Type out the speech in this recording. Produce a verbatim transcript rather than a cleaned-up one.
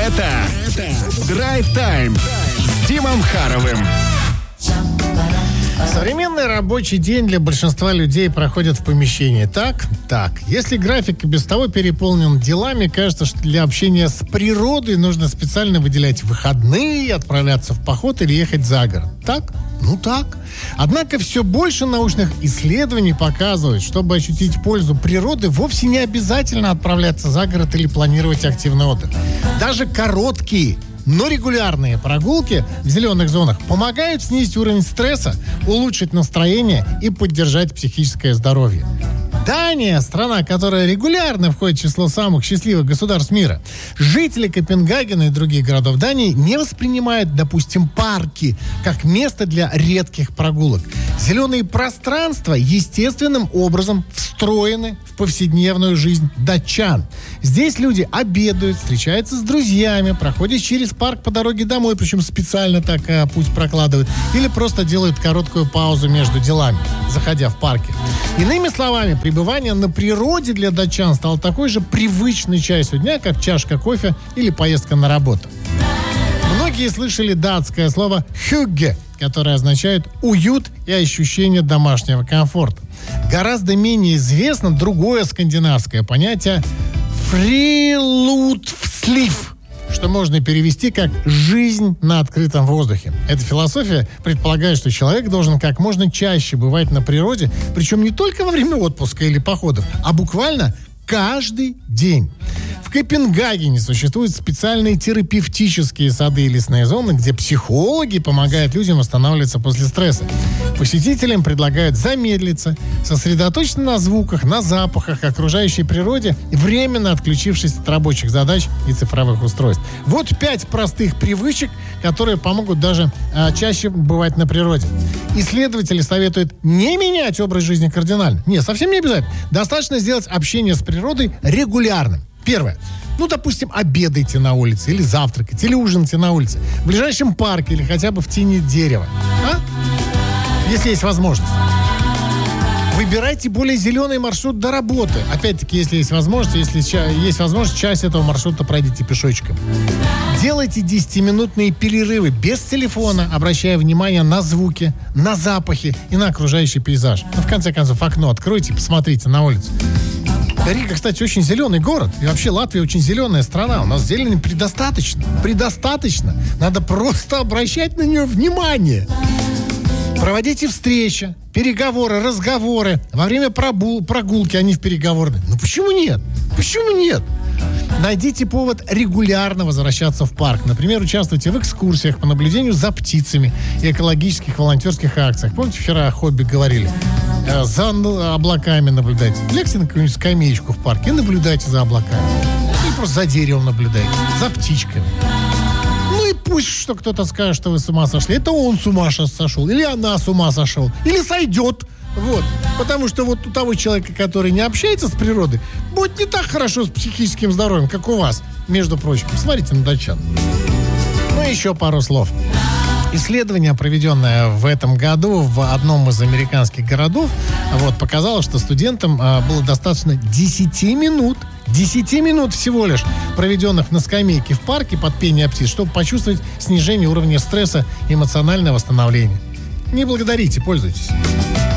Это, это Драйв-тайм с Димом Харовым. Современный рабочий день для большинства людей проходит в помещении. Так? Так. Если график и без того переполнен делами, кажется, что для общения с природой нужно специально выделять выходные, отправляться в поход или ехать за город. Так? Ну так. Однако все больше научных исследований показывают, чтобы ощутить пользу природы, вовсе не обязательно отправляться за город или планировать активный отдых. Даже короткие, но регулярные прогулки в зеленых зонах помогают снизить уровень стресса, улучшить настроение и поддержать психическое здоровье. Дания – страна, которая регулярно входит в число самых счастливых государств мира. Жители Копенгагена и других городов Дании не воспринимают, допустим, парки как место для редких прогулок. Зеленые пространства естественным образом встроены в повседневную жизнь датчан. Здесь люди обедают, встречаются с друзьями, проходят через парк по дороге домой, причем специально так а, путь прокладывают, или просто делают короткую паузу между делами, заходя в парки. Иными словами, пребывание на природе для датчан стало такой же привычной частью дня, как чашка кофе или поездка на работу. Многие слышали датское слово «хюгге», которое означает «уют» и ощущение домашнего комфорта. Гораздо менее известно другое скандинавское понятие «фрилутслив», что можно перевести как «жизнь на открытом воздухе». Эта философия предполагает, что человек должен как можно чаще бывать на природе, причем не только во время отпуска или походов, а буквально каждый день. В Копенгагене существуют специальные терапевтические сады и лесные зоны, где психологи помогают людям восстанавливаться после стресса. Посетителям предлагают замедлиться, сосредоточиться на звуках, на запахах, окружающей природе, временно отключившись от рабочих задач и цифровых устройств. Вот пять простых привычек, которые помогут даже а, чаще бывать на природе. Исследователи советуют не менять образ жизни кардинально. Нет, совсем не обязательно. Достаточно сделать общение с природой регулярным. Первое. Ну, допустим, обедайте на улице, или завтракайте, или ужинайте на улице, в ближайшем парке, или хотя бы в тени дерева. А? Если есть возможность. Выбирайте более зеленый маршрут до работы. Опять-таки, если есть возможность, если есть возможность, часть этого маршрута пройдите пешочком. Делайте десятиминутные перерывы без телефона, обращая внимание на звуки, на запахи и на окружающий пейзаж. Ну, в конце концов, окно откройте и посмотрите на улицу. Рига, кстати, очень зеленый город. И вообще Латвия очень зеленая страна. У нас зелени предостаточно. Предостаточно. Надо просто обращать на нее внимание. Проводите встречи, переговоры, разговоры. Во время прогул- прогулки, а не в переговорной. Ну почему нет? Почему нет? Найдите повод регулярно возвращаться в парк. Например, участвуйте в экскурсиях по наблюдению за птицами и экологических волонтерских акциях. Помните, вчера о хобби говорили? За облаками наблюдайте. Лягте на какую-нибудь скамеечку в парке и наблюдайте за облаками. Или просто за деревом наблюдайте, за птичками. Ну и пусть что кто-то скажет, что вы с ума сошли. Это он с ума сошел, или она с ума сошел, или сойдет. Вот. Потому что вот у того человека, который не общается с природой, будет не так хорошо с психическим здоровьем, как у вас, между прочим. Посмотрите на датчан. Ну и еще пару слов. Исследование, проведенное в этом году в одном из американских городов, вот, показало, что студентам а, было достаточно десять минут, десять минут всего лишь, проведенных на скамейке в парке под пение птиц, чтобы почувствовать снижение уровня стресса и эмоциональное восстановление. Не благодарите, пользуйтесь.